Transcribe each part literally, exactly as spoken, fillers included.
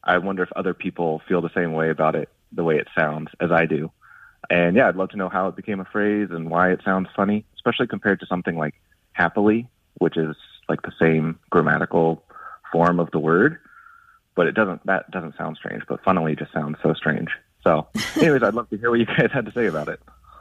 I wonder if other people feel the same way about it, the way it sounds, as I do. And yeah, I'd love to know how it became a phrase and why it sounds funny, especially compared to something like happily, which is like the same grammatical form of the word, but it doesn't, that doesn't sound strange, but funnily just sounds so strange. So anyways, I'd love to hear what you guys had to say about it.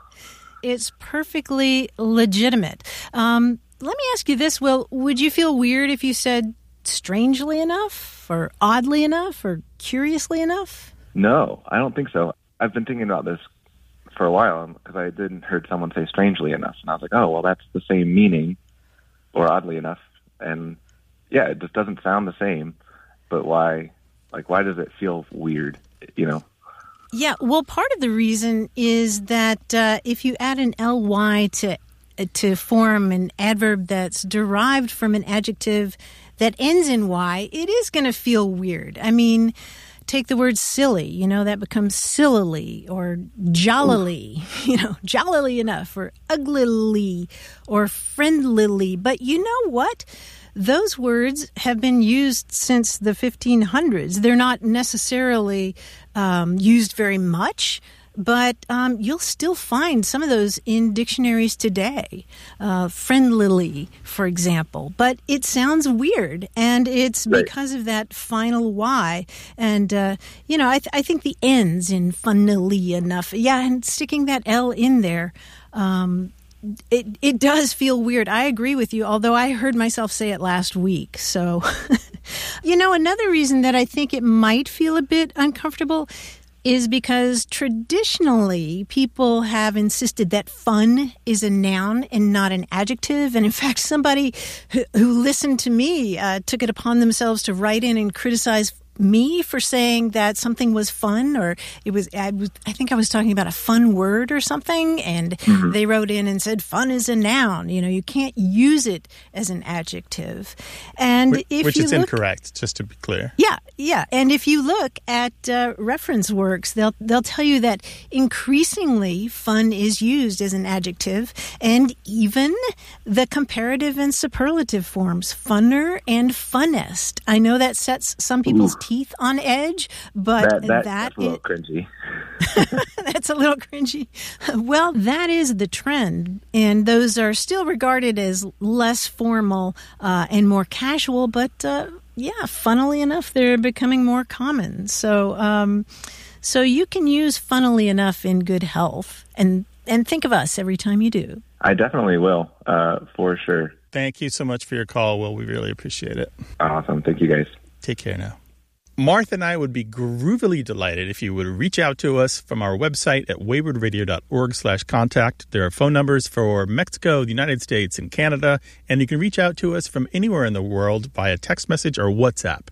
It's perfectly legitimate. Um, let me ask you this, Will. Would you feel weird if you said strangely enough or oddly enough or curiously enough? No, I don't think so. I've been thinking about this for a while because I didn't heard someone say strangely enough. And I was like, oh, well, that's the same meaning or oddly enough. And yeah, it just doesn't sound the same. But why, like, why does it feel weird, you know? Yeah, well, part of the reason is that uh, if you add an ly to to form an adverb that's derived from an adjective that ends in y, it is going to feel weird. I mean, take the word silly, you know, that becomes sillily or jollily, Ooh. you know, jollily enough, or uglily or friendlily. But you know what? Those words have been used since the fifteen hundreds. They're not necessarily um, used very much, but um, you'll still find some of those in dictionaries today. Uh, friendlily, for example. But it sounds weird, and it's right. because of that final Y. And, uh, you know, I, th- I think the ends in funnily enough. Yeah, and sticking that L in there, um, It it does feel weird. I agree with you, although I heard myself say it last week. So, you know, another reason that I think it might feel a bit uncomfortable is because traditionally people have insisted that fun is a noun and not an adjective. And in fact, somebody who, who listened to me uh, took it upon themselves to write in and criticize me for saying that something was fun, or it was, I, was, I think I was talking about a fun word or something, and mm-hmm. they wrote in and said fun is a noun. You know, you can't use it as an adjective. And which, if which you is look, incorrect, just to be clear. Yeah, yeah. And if you look at uh, reference works, they'll they'll tell you that increasingly fun is used as an adjective, and even the comparative and superlative forms, funner and funnest. I know that sets some people's Ooh. teeth on edge, but that, that, that that's a little it, cringy. That's a little cringy. Well, that is the trend, and those are still regarded as less formal uh, and more casual, but uh, yeah, funnily enough, they're becoming more common. So, um, so you can use funnily enough in good health, and and think of us every time you do. I definitely will, uh, for sure. Thank you so much for your call, Will. We really appreciate it. Awesome. Thank you, guys. Take care now. Martha and I would be groovily delighted if you would reach out to us from our website at waywardradio.org slash contact. There are phone numbers for Mexico, the United States, and Canada, and you can reach out to us from anywhere in the world via text message or WhatsApp.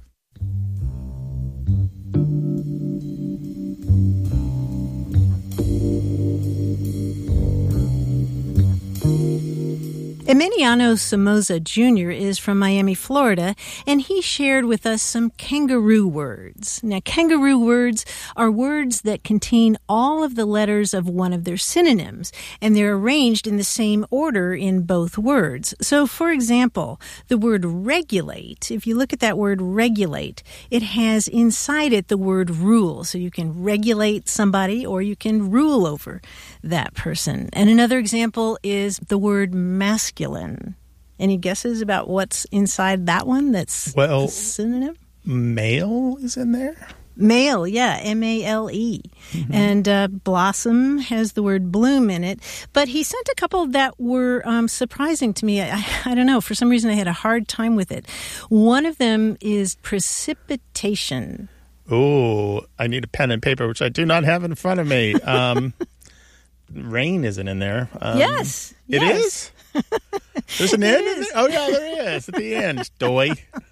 Emiliano Somoza Junior is from Miami, Florida, and he shared with us some kangaroo words. Now, kangaroo words are words that contain all of the letters of one of their synonyms, and they're arranged in the same order in both words. So, for example, the word regulate, if you look at that word regulate, it has inside it the word rule. So you can regulate somebody or you can rule over that person. And another example is the word masculine. Any guesses about what's inside that one that's well, a synonym? Male is in there? Male, yeah, M A L E. Mm-hmm. And uh, blossom has the word bloom in it. But he sent a couple that were um, surprising to me. I, I don't know, for some reason I had a hard time with it. One of them is precipitation. Oh, I need a pen and paper, which I do not have in front of me. Um, rain isn't in there. Um, yes. It yes. is? There's an end in there? Oh, yeah, there is at the end. Doy.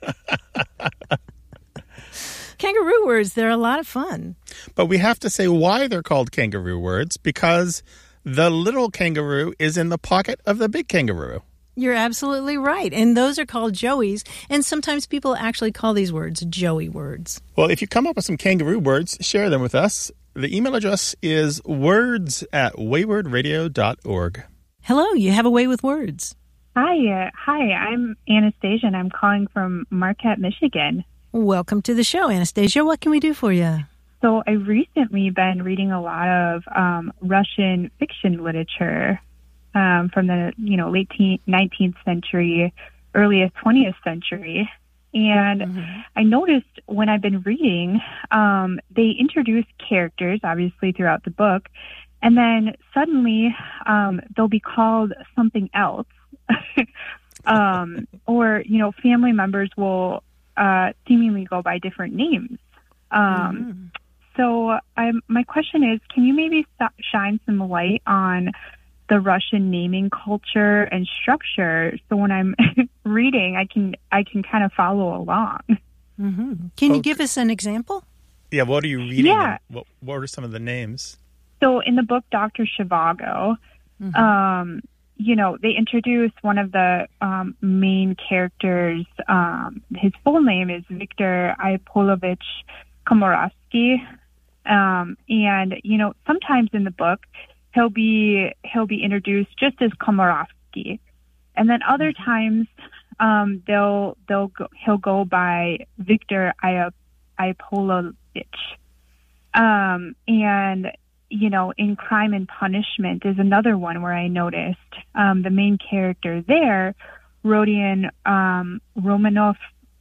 Kangaroo words, they're a lot of fun. But we have to say why they're called kangaroo words, because the little kangaroo is in the pocket of the big kangaroo. You're absolutely right. And those are called joeys. And sometimes people actually call these words joey words. Well, if you come up with some kangaroo words, share them with us. The email address is words at wayward radio dot org. Hello, you have a way with words. Hi, uh, hi. I'm Anastasia, and I'm calling from Marquette, Michigan. Welcome to the show, Anastasia. What can we do for you? So I've recently been reading a lot of um, Russian fiction literature um, from the you know late nineteenth century, earliest twentieth century. And mm-hmm. I noticed when I've been reading, um, they introduce characters, obviously, throughout the book, and then suddenly um, they'll be called something else. um, or, you know, family members will uh, seemingly go by different names. Um, mm-hmm. So I'm, my question is, can you maybe st- shine some light on the Russian naming culture and structure, so when I'm reading, I can I can kind of follow along. Mm-hmm. Can you give us an example? Yeah, what are you reading? Yeah. What, what are some of the names? So in the book Doctor Zhivago, mm-hmm. um, you know, they introduce one of the um, main characters. Um, his full name is Viktor Iapolovich Komarovsky, um, and you know, sometimes in the book, He'll be he'll be introduced just as Komarovsky, and then other times um, they'll they'll go, he'll go by Viktor Iapolovich. Um, and you know, in Crime and Punishment is another one where I noticed um, the main character there, Rodion um, Romanovich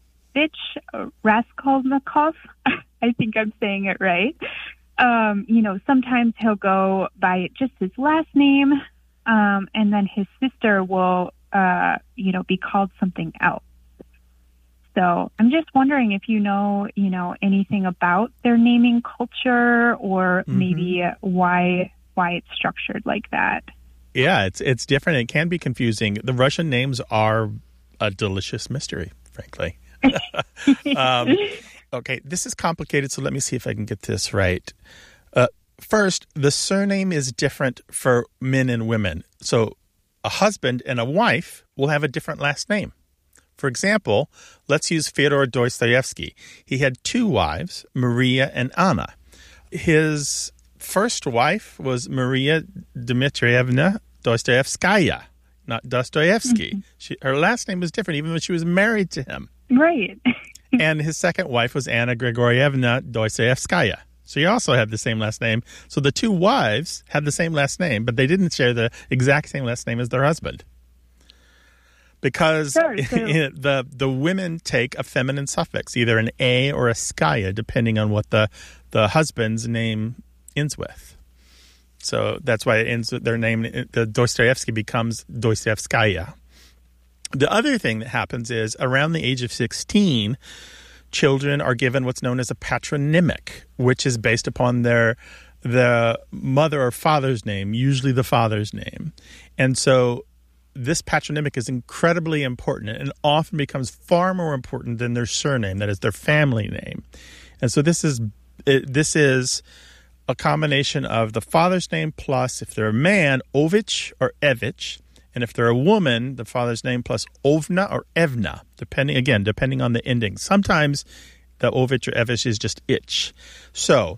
Raskolnikov. I think I'm saying it right. Um, you know, sometimes he'll go by just his last name, um, and then his sister will, uh, you know, be called something else. So I'm just wondering if you know, you know, anything about their naming culture, or mm-hmm. maybe why why it's structured like that. Yeah, it's it's different. It can be confusing. The Russian names are a delicious mystery, frankly. um, Okay, this is complicated, so let me see if I can get this right. Uh, first, the surname is different for men and women. So a husband and a wife will have a different last name. For example, let's use Fyodor Dostoevsky. He had two wives, Maria and Anna. His first wife was Maria Dmitrievna Dostoevskaya, not Dostoevsky. Mm-hmm. She, her last name was different, even when she was married to him. Right. And his second wife was Anna Grigorievna Dostoevskaya. So he also had the same last name. So the two wives had the same last name, but they didn't share the exact same last name as their husband. Because sure, so. the the women take a feminine suffix, either an A or a skaya, depending on what the, the husband's name ends with. So that's why it ends with their name. The Dostoevsky becomes Dostoevskaya. The other thing that happens is around the age of sixteen, children are given what's known as a patronymic, which is based upon their the mother or father's name, usually the father's name. And so this patronymic is incredibly important and often becomes far more important than their surname, that is their family name. And so this is this is a combination of the father's name plus, if they're a man, Ovich or Evich. And if they're a woman, the father's name plus Ovna or Evna, depending, again, depending on the ending. Sometimes the Ovich or Evich is just ich. So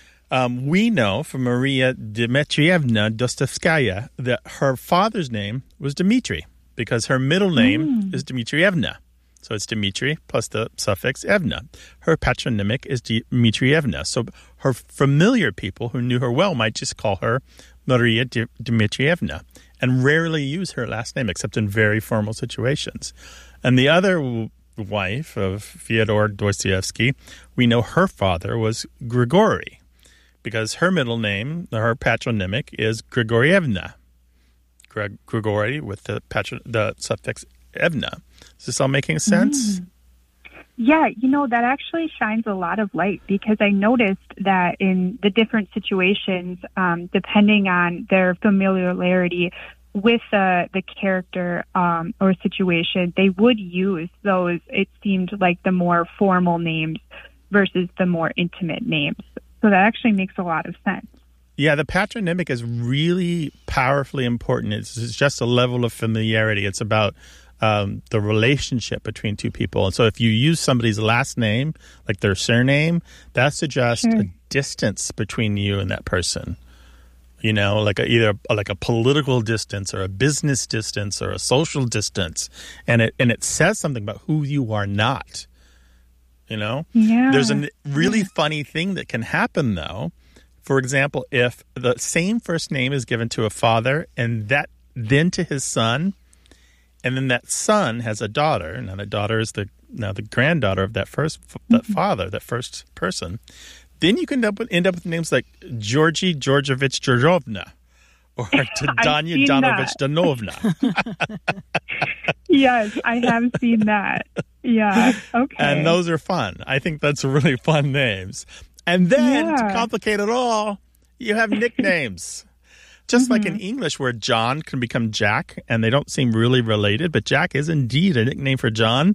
um, we know from Maria Dmitrievna Dostoevskaya that her father's name was Dmitri because her middle name mm. is Dmitrievna. So it's Dmitri plus the suffix Evna. Her patronymic is Dmitrievna. So her familiar people who knew her well might just call her Maria Dmitrievna and rarely use her last name except in very formal situations. And the other w- wife of Fyodor Dostoevsky, we know her father was Grigory because her middle name, her patronymic, is Grigorievna. Grig- Grigory with the patron- the suffix Evna. Is this all making sense? Mm. Yeah, you know, that actually shines a lot of light because I noticed that in the different situations, um, depending on their familiarity with uh, the character um, or situation, they would use those, it seemed like, the more formal names versus the more intimate names. So that actually makes a lot of sense. Yeah, the patronymic is really powerfully important. It's, it's just a level of familiarity. It's about um, the relationship between two people. And so if you use somebody's last name, like their surname, that suggests sure. a distance between you and that person. You know, like a, either like a political distance or a business distance or a social distance. And it and it says something about who you are not. you know? Yeah. There's a really funny thing that can happen, though. For example, if the same first name is given to a father and that then to his son, and then that son has a daughter, now the daughter is the now the granddaughter of that first that mm-hmm. father, that first person, then you can end up with, end up with names like Georgie Georgievich Georgievna or Danya Danovich Danovna. Yes, I have seen that. Yeah, okay. And those are fun. I think that's really fun names. And then, yeah. to complicate it all, you have nicknames. Just mm-hmm. like in English, where John can become Jack, and they don't seem really related, but Jack is indeed a nickname for John.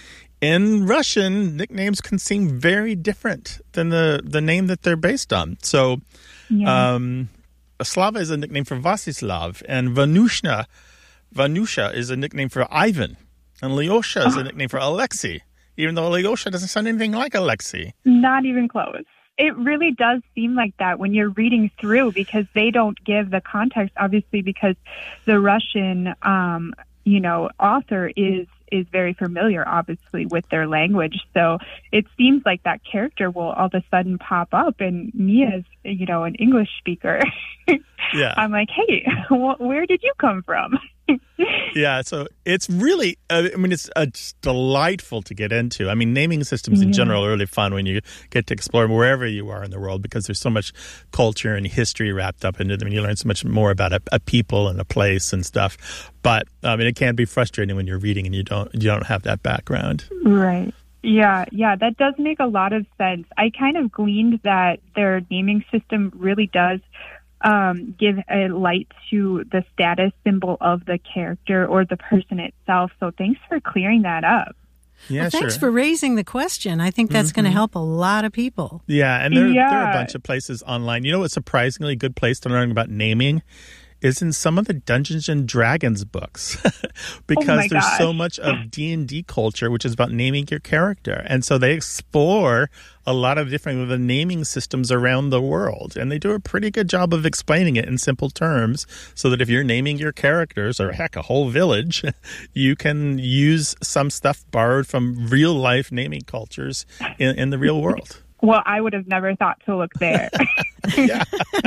In Russian, nicknames can seem very different than the, the name that they're based on. So, yeah. um, Slava is a nickname for Vasislav, and Vanushna, Vanusha is a nickname for Ivan, and Lyosha is a nickname for Alexei, even though Lyosha doesn't sound anything like Alexei. Not even close. It really does seem like that when you're reading through, because they don't give the context, obviously, because the Russian, um, you know, author is is very familiar, obviously, with their language. So it seems like that character will all of a sudden pop up, and me as, you know, an English speaker, yeah. I'm like, hey, wh- where did you come from? Yeah, so it's really, uh, I mean, it's, uh, it's delightful to get into. I mean, naming systems in yeah. general are really fun when you get to explore wherever you are in the world, because there's so much culture and history wrapped up into them, and you learn so much more about a, a people and a place and stuff. But, I mean, it can be frustrating when you're reading and you don't you don't have that background. Right. Yeah, yeah, that does make a lot of sense. I kind of gleaned that their naming system really does Um, give a light to the status symbol of the character or the person itself. So thanks for clearing that up. Yeah, well, thanks sure. for raising the question. I think that's mm-hmm. going to help a lot of people. Yeah, and there, yeah. there are a bunch of places online. You know, a surprisingly good place to learn about naming is in some of the Dungeons and Dragons books, because oh there's gosh. so much of D and D culture, which is about naming your character. And so they explore a lot of different of the naming systems around the world. And they do a pretty good job of explaining it in simple terms, so that if you're naming your characters, or heck, a whole village, you can use some stuff borrowed from real life naming cultures in, in the real world. Well, I would have never thought to look there. Yeah.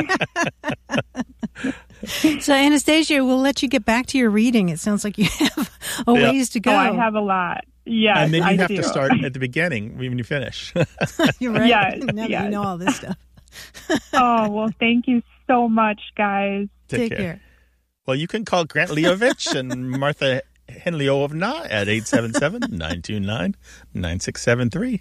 So, Anastasia, we'll let you get back to your reading. It sounds like you have a yeah. ways to go. Oh, I have a lot. Yeah, and then you I have do. to start at the beginning when you finish. You're right. Yes, now yes. that you know all this stuff. Oh, well, thank you so much, guys. Take, Take care. care. Well, you can call Grant Leovich and Martha Henliovna at eight seven seven, nine two nine, nine six seven three.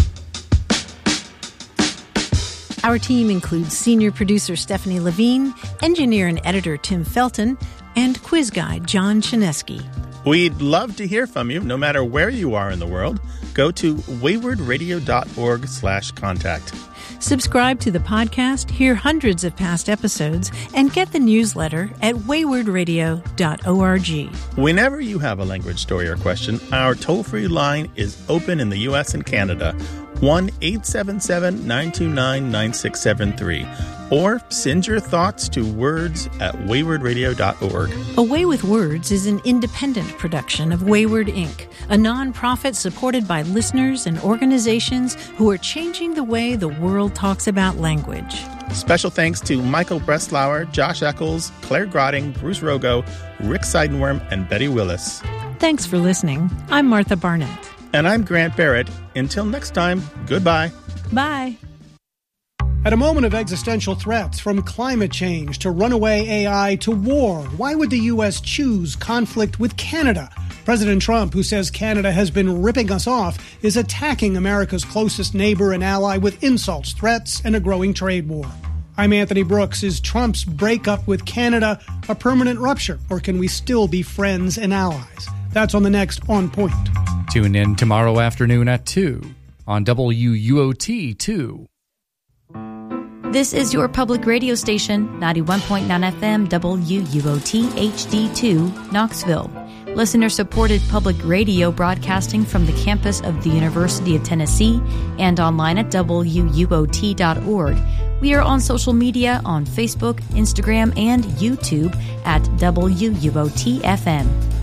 Our team includes senior producer Stephanie Levine, engineer and editor Tim Felton, and quiz guide John Chinesky. We'd love to hear from you, no matter where you are in the world. Go to waywardradio.org slash contact. Subscribe to the podcast, hear hundreds of past episodes, and get the newsletter at wayward radio dot org. Whenever you have a language story or question, our toll-free line is open in the U S and Canada, one eight seven seven, nine two nine, nine six seven three. Or send your thoughts to words at wayward radio dot org. A Way with Words is an independent production of Wayward Incorporated, a nonprofit supported by listeners and organizations who are changing the way the world talks about language. Special thanks to Michael Breslauer, Josh Eccles, Claire Grotting, Bruce Rogo, Rick Seidenworm, and Betty Willis. Thanks for listening. I'm Martha Barnett. And I'm Grant Barrett. Until next time, goodbye. Bye. At a moment of existential threats, from climate change to runaway A I to war, why would the U S choose conflict with Canada? President Trump, who says Canada has been ripping us off, is attacking America's closest neighbor and ally with insults, threats, and a growing trade war. I'm Anthony Brooks. Is Trump's breakup with Canada a permanent rupture, or can we still be friends and allies? That's on the next On Point. Tune in tomorrow afternoon at two on W U O T two. This is your public radio station, ninety-one point nine F M W U O T H D two, Knoxville. Listener-supported public radio broadcasting from the campus of the University of Tennessee and online at W U O T dot org. We are on social media on Facebook, Instagram, and YouTube at W U O T F M.